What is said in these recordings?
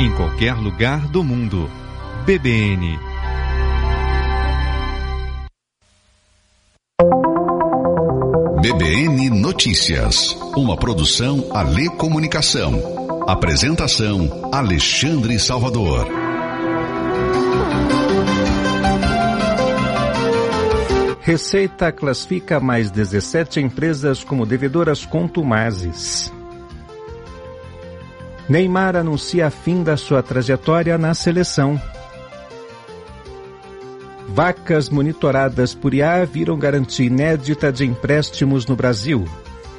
em qualquer lugar do mundo. BBN. BBN Notícias, uma produção Alê Comunicação. Apresentação Alexandre Salvador. Receita classifica mais 17 empresas como devedoras contumazes. Neymar anuncia fim da sua trajetória na seleção. Vacas monitoradas por IA viram garantia inédita de empréstimos no Brasil.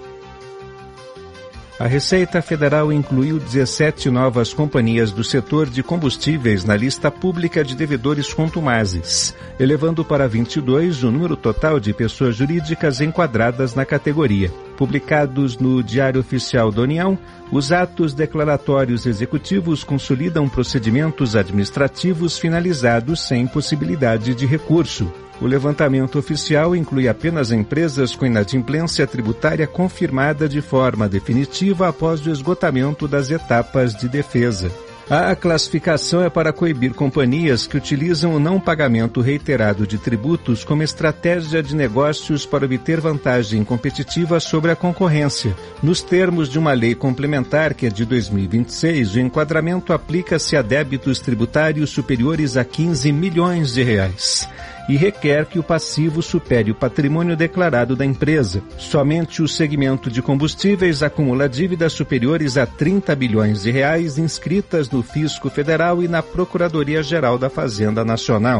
A Receita Federal incluiu 17 novas companhias do setor de combustíveis na lista pública de devedores contumazes, elevando para 22 o número total de pessoas jurídicas enquadradas na categoria. Publicados no Diário Oficial da União, os atos declaratórios executivos consolidam procedimentos administrativos finalizados sem possibilidade de recurso. O levantamento oficial inclui apenas empresas com inadimplência tributária confirmada de forma definitiva após o esgotamento das etapas de defesa. A classificação é para coibir companhias que utilizam o não pagamento reiterado de tributos como estratégia de negócios para obter vantagem competitiva sobre a concorrência. Nos termos de uma lei complementar que é de 2026, o enquadramento aplica-se a débitos tributários superiores a 15 milhões de reais. E requer que o passivo supere o patrimônio declarado da empresa. Somente o segmento de combustíveis acumula dívidas superiores a 30 bilhões de reais inscritas no Fisco Federal e na Procuradoria-Geral da Fazenda Nacional.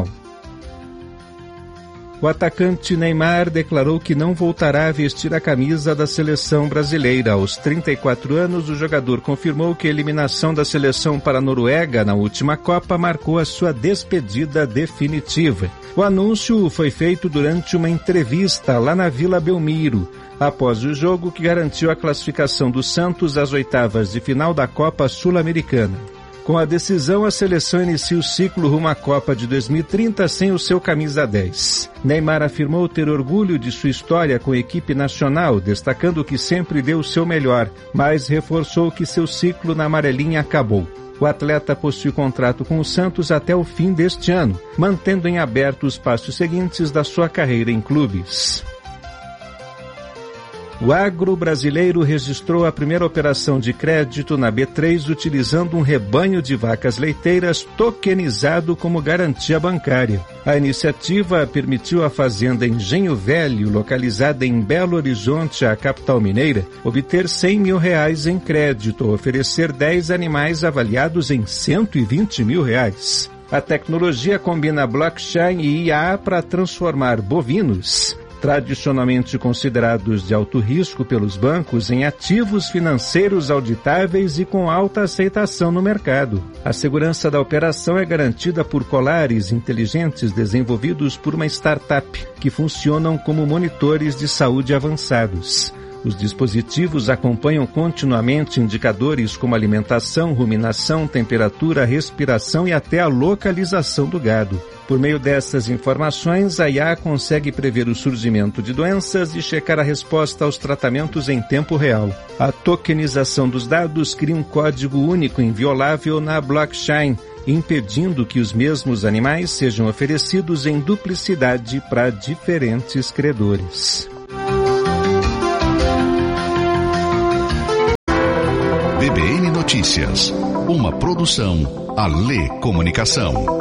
O atacante Neymar declarou que não voltará a vestir a camisa da seleção brasileira. Aos 34 anos, o jogador confirmou que a eliminação da seleção para a Noruega na última Copa marcou a sua despedida definitiva. O anúncio foi feito durante uma entrevista lá na Vila Belmiro, após o jogo que garantiu a classificação do Santos às oitavas de final da Copa Sul-Americana. Com a decisão, a seleção inicia o ciclo rumo à Copa de 2030 sem o seu camisa 10. Neymar afirmou ter orgulho de sua história com a equipe nacional, destacando que sempre deu o seu melhor, mas reforçou que seu ciclo na amarelinha acabou. O atleta possui contrato com o Santos até o fim deste ano, mantendo em aberto os passos seguintes da sua carreira em clubes. O agro brasileiro registrou a primeira operação de crédito na B3 utilizando um rebanho de vacas leiteiras tokenizado como garantia bancária. A iniciativa permitiu à fazenda Engenho Velho, localizada em Belo Horizonte, a capital mineira, obter R$100 mil em crédito ao oferecer 10 animais avaliados em R$120 mil. A tecnologia combina blockchain e IA para transformar bovinos, tradicionalmente considerados de alto risco pelos bancos, em ativos financeiros auditáveis e com alta aceitação no mercado. A segurança da operação é garantida por colares inteligentes desenvolvidos por uma startup, que funcionam como monitores de saúde avançados. Os dispositivos acompanham continuamente indicadores como alimentação, ruminação, temperatura, respiração e até a localização do gado. Por meio dessas informações, a IA consegue prever o surgimento de doenças e checar a resposta aos tratamentos em tempo real. A tokenização dos dados cria um código único inviolável na blockchain, impedindo que os mesmos animais sejam oferecidos em duplicidade para diferentes credores. BBN Notícias, uma produção Alê Comunicação.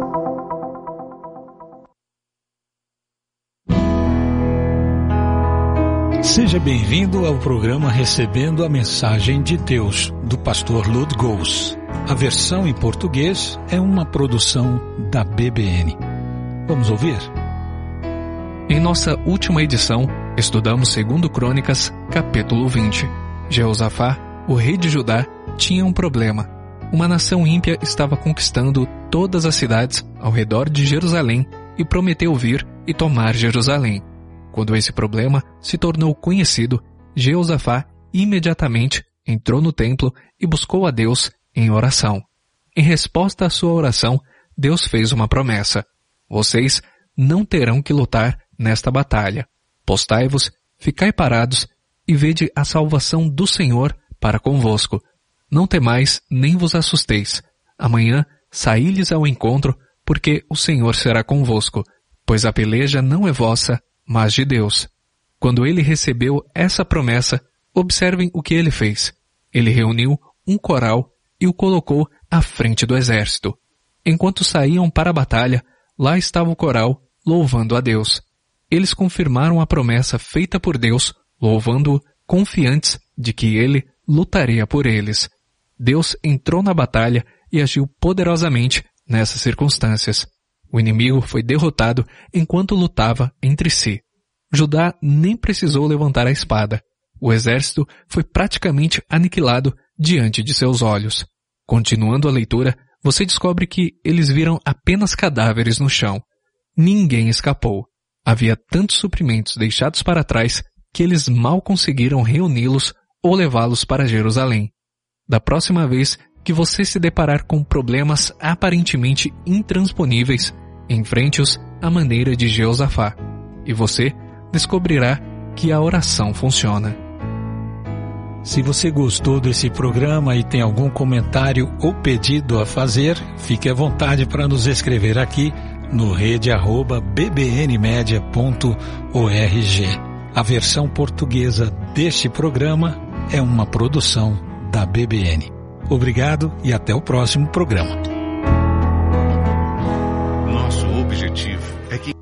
Seja bem-vindo ao programa Recebendo a Mensagem de Deus, do pastor Lud Gous. A versão em português é uma produção da BBN. Vamos ouvir? Em nossa última edição, estudamos 2 Crônicas, capítulo 20. Jeosafá, o rei de Judá, tinha um problema. Uma nação ímpia estava conquistando todas as cidades ao redor de Jerusalém e prometeu vir e tomar Jerusalém. Quando esse problema se tornou conhecido, Jeosafá imediatamente entrou no templo e buscou a Deus em oração. Em resposta à sua oração, Deus fez uma promessa: vocês não terão que lutar nesta batalha. Postai-vos, ficai parados e vede a salvação do Senhor para convosco. Não temais nem vos assusteis, Amanhã saí-lhes ao encontro, porque o Senhor será convosco, pois a peleja não é vossa, mas de Deus. Quando ele recebeu essa promessa, observem o que ele fez. Ele reuniu um coral e o colocou à frente do exército. Enquanto saíam para a batalha, lá estava o coral louvando a Deus. Eles confirmaram a promessa feita por Deus, louvando-o, confiantes de que ele lutaria por eles. Deus entrou na batalha e agiu poderosamente nessas circunstâncias. O inimigo foi derrotado enquanto lutava entre si. Judá nem precisou levantar a espada. O exército foi praticamente aniquilado diante de seus olhos. Continuando a leitura, você descobre que eles viram apenas cadáveres no chão. Ninguém escapou. Havia tantos suprimentos deixados para trás que eles mal conseguiram reuni-los ou levá-los para Jerusalém. Da próxima vez que você se deparar com problemas aparentemente intransponíveis, enfrente-os à maneira de Jeosafá, e você descobrirá que a oração funciona. Se você gostou desse programa e tem algum comentário ou pedido a fazer, fique à vontade para nos escrever aqui no rede@bbnmedia.org. A versão portuguesa deste programa é uma produção da BBN. Obrigado e até o próximo programa. Nosso objetivo é que